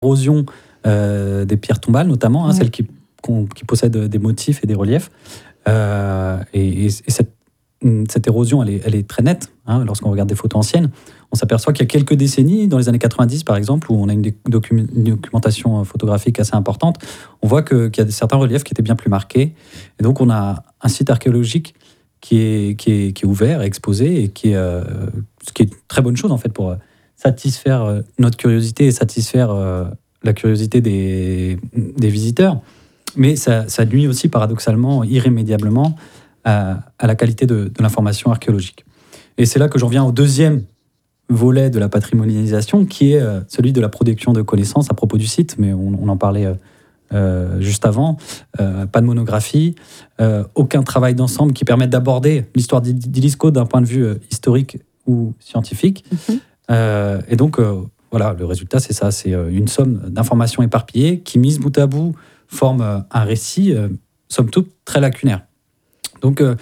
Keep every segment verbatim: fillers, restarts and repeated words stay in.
l'érosion euh, des pierres tombales, notamment, hein, Ouais. celles qui, qui possèdent des motifs et des reliefs. Euh, et, et, et cette, cette érosion, elle est, elle est très nette. Hein, lorsqu'on regarde des photos anciennes, on s'aperçoit qu'il y a quelques décennies, dans les années quatre-vingt-dix par exemple, où on a une, docu- une documentation photographique assez importante, on voit que, qu'il y a certains reliefs qui étaient bien plus marqués. Et donc on a un site archéologique qui est, qui est, qui est ouvert, exposé, et qui est, euh, ce qui est une très bonne chose en fait pour satisfaire notre curiosité et satisfaire euh, la curiosité des, des visiteurs. Mais ça, ça nuit aussi paradoxalement, irrémédiablement, à, à la qualité de, de l'information archéologique. Et c'est là que j'en viens au deuxième volet de la patrimonialisation, qui est euh, celui de la production de connaissances à propos du site, mais on, on en parlait euh, euh, juste avant. Euh, pas de monographie, euh, aucun travail d'ensemble qui permette d'aborder l'histoire d'Illisko d'un point de vue euh, historique ou scientifique. Mm-hmm. Euh, et donc, euh, voilà, le résultat, c'est ça, c'est euh, une somme d'informations éparpillées qui, mises bout à bout, forment euh, un récit, euh, somme toute, très lacunaire. Donc, euh,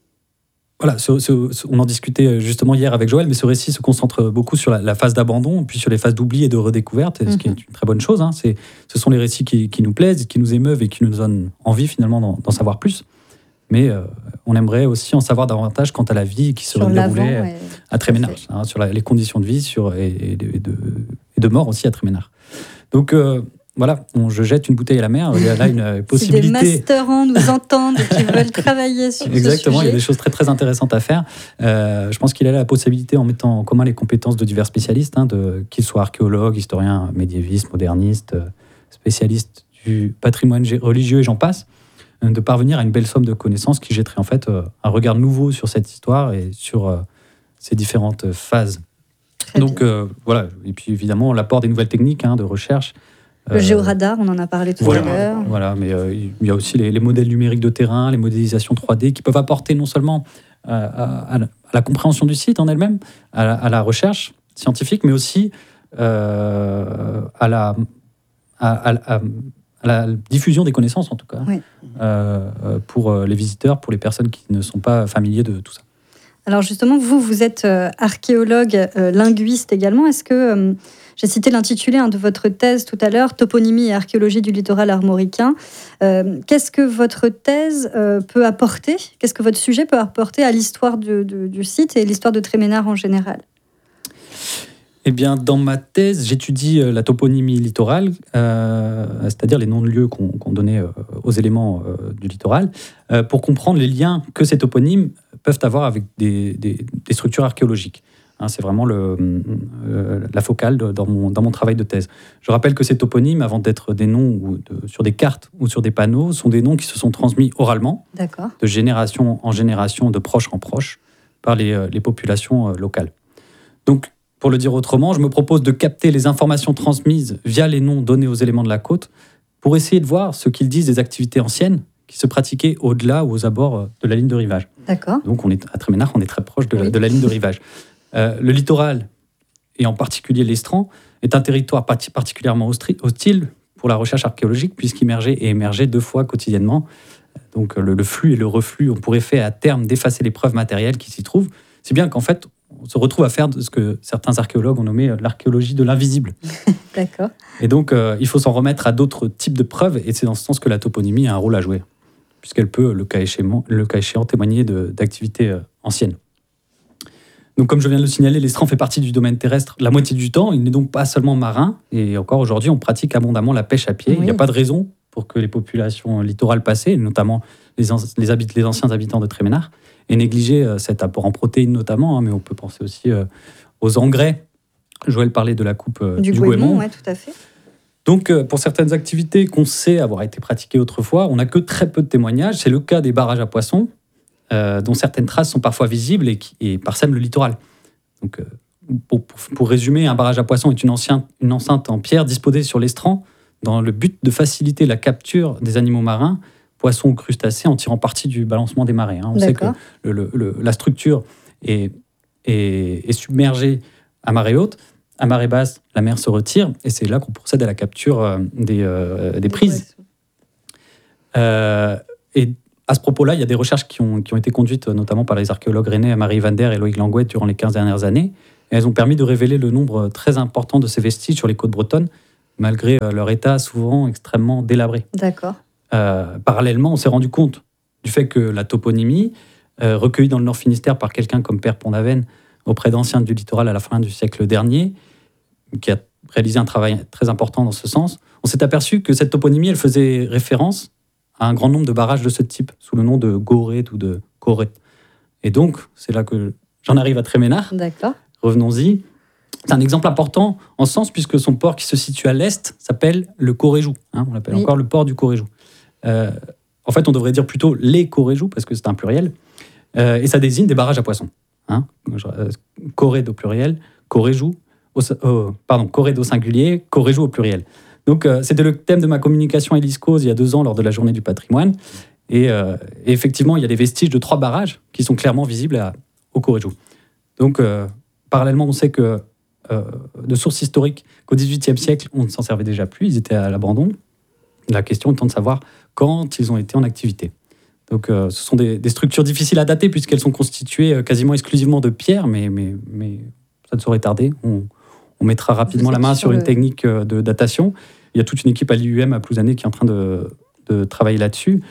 voilà, ce, ce, ce, on en discutait justement hier avec Joël, mais ce récit se concentre beaucoup sur la, la phase d'abandon, puis sur les phases d'oubli et de redécouverte, mm-hmm. ce qui est une très bonne chose. Hein. C'est, ce sont les récits qui, qui nous plaisent, qui nous émeuvent et qui nous donnent envie finalement d'en, d'en savoir plus. Mais euh, on aimerait aussi en savoir davantage quant à la vie qui se déroulait ouais, à Tréménard, hein, sur la, les conditions de vie sur, et, et, de, et, de, et de mort aussi à Tréménard. Donc, euh, voilà, on, je jette une bouteille à la mer. Il y a là une possibilité. Si des masterants nous entendent et qui veulent travailler sur Exactement, ce Exactement, il y a des choses très, très intéressantes à faire. Euh, je pense qu'il y a là la possibilité, en mettant en commun les compétences de divers spécialistes, hein, de, qu'ils soient archéologues, historiens, médiévistes, modernistes, spécialistes du patrimoine religieux et j'en passe, de parvenir à une belle somme de connaissances qui jetterait en fait un regard nouveau sur cette histoire et sur euh, ces différentes phases. Très Donc euh, voilà, et puis évidemment l'apport des nouvelles techniques hein, de recherche. Le euh, géoradar, on en a parlé tout voilà, à l'heure. Voilà, mais euh, il y a aussi les, les modèles numériques de terrain, les modélisations trois D qui peuvent apporter non seulement euh, à, à, la, à la compréhension du site en elle-même, à la, à la recherche scientifique, mais aussi euh, à la... À, à, à, à la diffusion des connaissances, en tout cas, oui. euh, pour les visiteurs, pour les personnes qui ne sont pas familiers de tout ça. Alors justement, vous, vous êtes euh, archéologue, euh, linguiste également. Est-ce que, euh, j'ai cité l'intitulé hein, de votre thèse tout à l'heure, Toponymie et archéologie du littoral armoricain. Euh, qu'est-ce que votre thèse euh, peut apporter, qu'est-ce que votre sujet peut apporter à l'histoire du, du, du site et l'histoire de Tréménard en général ? Eh bien, dans ma thèse, j'étudie la toponymie littorale, euh, c'est-à-dire les noms de lieux qu'on, qu'on donnait euh, aux éléments euh, du littoral, euh, pour comprendre les liens que ces toponymes peuvent avoir avec des, des, des structures archéologiques. Hein, c'est vraiment le, euh, la focale de, dans, mon, dans mon travail de thèse. Je rappelle que ces toponymes, avant d'être des noms ou de, sur des cartes ou sur des panneaux, sont des noms qui se sont transmis oralement, D'accord. de génération en génération, de proche en proche, par les, les populations euh, locales. Donc, pour le dire autrement, je me propose de capter les informations transmises via les noms donnés aux éléments de la côte pour essayer de voir ce qu'ils disent des activités anciennes qui se pratiquaient au-delà ou aux abords de la ligne de rivage. D'accord. Donc, on est, à Tréménard, on est très proche de, oui. de la ligne de rivage. Euh, le littoral, et en particulier l'Estran, est un territoire particulièrement hostile pour la recherche archéologique puisqu'il émergeait et émergeait deux fois quotidiennement. Donc, le, le flux et le reflux ont pour effet à terme d'effacer les preuves matérielles qui s'y trouvent. C'est bien qu'en fait, on se retrouve à faire de ce que certains archéologues ont nommé l'archéologie de l'invisible. D'accord. Et donc, euh, il faut s'en remettre à d'autres types de preuves, et c'est dans ce sens que la toponymie a un rôle à jouer, puisqu'elle peut, le cas échéant, le cas échéant témoigner de, d'activités euh, anciennes. Donc, comme je viens de le signaler, l'Estran fait partie du domaine terrestre la moitié du temps. Il n'est donc pas seulement marin, et encore aujourd'hui, on pratique abondamment la pêche à pied. Oui. Il n'y a pas de raison pour que les populations littorales passées, notamment les, an- les, habit- les anciens habitants de Tréménard, et négliger euh, cet apport en protéines notamment, hein, mais on peut penser aussi euh, aux engrais. Joël parlait de la coupe euh, du, du goémon. Oui, tout à fait. Donc, euh, pour certaines activités qu'on sait avoir été pratiquées autrefois, on n'a que très peu de témoignages. C'est le cas des barrages à poissons, euh, dont certaines traces sont parfois visibles et, qui, et parsèment le littoral. Donc, euh, pour, pour, pour résumer, un barrage à poissons est une, ancien, une enceinte en pierre disposée sur l'estran dans le but de faciliter la capture des animaux marins, poissons ou crustacés, en tirant parti du balancement des marées. Hein. On D'accord. sait que le, le, le, la structure est, est, est submergée à marée haute. À marée basse, la mer se retire, et c'est là qu'on procède à la capture euh, des, euh, des prises. Euh, et à ce propos-là, il y a des recherches qui ont, qui ont été conduites notamment par les archéologues rennais Marie Van Der et Loïc Langouet durant les quinze dernières années. Et elles ont permis de révéler le nombre très important de ces vestiges sur les côtes bretonnes, malgré euh, leur état souvent extrêmement délabré. D'accord. Euh, parallèlement, on s'est rendu compte du fait que la toponymie, euh, recueillie dans le Nord Finistère par quelqu'un comme Père Pont-d'Aven auprès d'anciens du littoral à la fin du siècle dernier, qui a réalisé un travail très important dans ce sens, on s'est aperçu que cette toponymie, elle faisait référence à un grand nombre de barrages de ce type, sous le nom de Goret ou de Corret. Et donc, c'est là que j'en arrive à Tréménard. D'accord. Revenons-y. C'est un exemple important en ce sens, puisque son port qui se situe à l'est s'appelle le Coréjou. Hein, on l'appelle oui. encore le port du Coréjou. Euh, en fait, on devrait dire plutôt les Coréjous, parce que c'est un pluriel. Euh, et ça désigne des barrages à poissons. Hein, Corée au pluriel, Coréjou, au, euh, pardon, Corée au singulier, Coréjou au pluriel. Donc, euh, c'était le thème de ma communication à l'ISCOSE il y a deux ans lors de la journée du patrimoine. Et, euh, et effectivement, il y a des vestiges de trois barrages qui sont clairement visibles à, au Coréjou. Donc, euh, parallèlement, on sait que euh, de sources historiques qu'au dix-huitième siècle, on ne s'en servait déjà plus, ils étaient à l'abandon. La question étant de savoir quand ils ont été en activité. Donc, euh, ce sont des, des structures difficiles à dater puisqu'elles sont constituées euh, quasiment exclusivement de pierre, mais, mais, mais ça ne saurait tarder. On, on mettra rapidement la main sur une le... technique de datation. Il y a toute une équipe à l'I U M à Plouzané qui est en train de, de travailler là-dessus.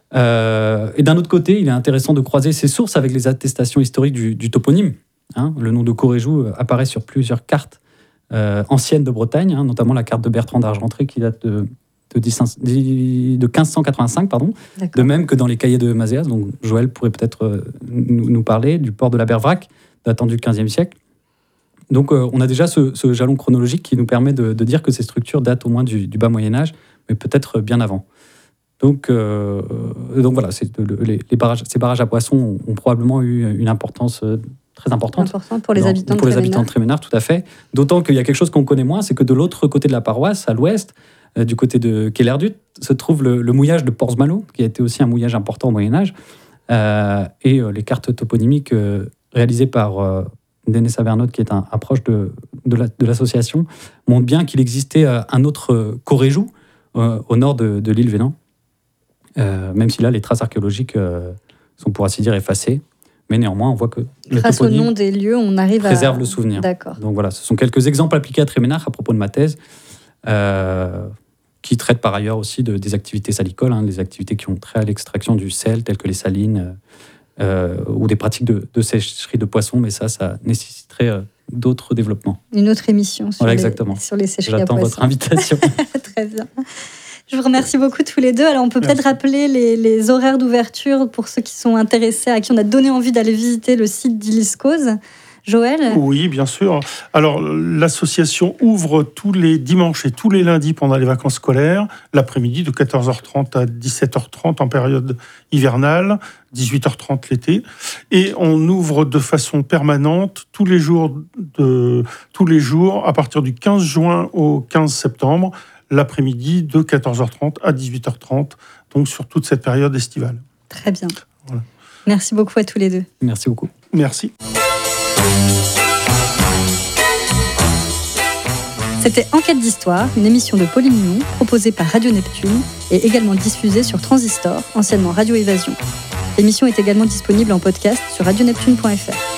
Euh, et d'un autre côté, il est intéressant de croiser ces sources avec les attestations historiques du, du toponyme. Hein, le nom de Coréjou apparaît sur plusieurs cartes euh, anciennes de Bretagne, hein, notamment la carte de Bertrand d'Argentré qui date de, de, de quinze cent quatre-vingt-cinq, pardon, de même que dans les cahiers de Mazéas. Donc Joël pourrait peut-être euh, nous, nous parler du port de la Bervrac, datant du quinzième siècle. Donc euh, on a déjà ce, ce jalon chronologique qui nous permet de, de dire que ces structures datent au moins du, du bas Moyen-Âge, mais peut-être bien avant. Donc, euh, donc voilà, c'est le, les, les barrages, ces barrages à poissons ont, ont probablement eu une importance euh, très importante. Important pour les dans, habitants pour de les habitants de Tréménard, tout à fait. D'autant qu'il y a quelque chose qu'on connaît moins, c'est que de l'autre côté de la paroisse, à l'ouest, euh, du côté de Quellerdut, se trouve le, le mouillage de Portsmalo, qui a été aussi un mouillage important au Moyen-Âge, euh, et euh, les cartes toponymiques euh, réalisées par euh, Denis Savernotte, qui est un, un proche de, de, la, de l'association, montrent bien qu'il existait euh, un autre euh, Coréjou euh, au nord de, de l'île Vénan. Euh, même si là, les traces archéologiques euh, sont pour ainsi dire effacées. Mais néanmoins, on voit que le grâce toponyme au nom des lieux, on arrive préserve à... le souvenir. D'accord. Donc voilà, ce sont quelques exemples appliqués à Tréménard à propos de ma thèse, euh, qui traitent par ailleurs aussi de, des activités salicoles, hein, des activités qui ont trait à l'extraction du sel, telles que les salines, euh, ou des pratiques de, de sécherie de poissons, mais ça, ça nécessiterait euh, d'autres développements. Une autre émission sur, voilà, les, exactement. sur les sécheries à poissons. J'attends votre invitation. Très bien. Je vous remercie beaucoup tous les deux. Alors, on peut Merci. peut-être rappeler les, les horaires d'ouverture pour ceux qui sont intéressés, à qui on a donné envie d'aller visiter le site d'ILISCOSE. Joël ? Oui, bien sûr. Alors, l'association ouvre tous les dimanches et tous les lundis pendant les vacances scolaires, l'après-midi de quatorze heures trente à dix-sept heures trente en période hivernale, dix-huit heures trente l'été. Et on ouvre de façon permanente tous les jours, de, tous les jours à partir du quinze juin au quinze septembre, l'après-midi de quatorze heures trente à dix-huit heures trente, donc sur toute cette période estivale. Très bien. Voilà. Merci beaucoup à tous les deux. Merci beaucoup. Merci. C'était Enquête d'Histoire, une émission de Pauline Mignon, proposée par Radio Neptune et également diffusée sur Transistor, anciennement Radio Évasion. L'émission est également disponible en podcast sur radio neptune point f r.